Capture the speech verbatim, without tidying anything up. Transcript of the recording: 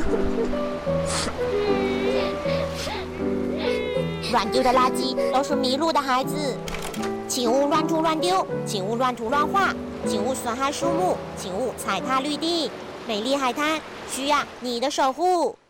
乱丢的垃圾都是迷路的孩子，请勿乱涂乱丢，请勿乱涂乱画，请勿损害树木，请勿踩踏绿地。美丽海滩需要你的守护。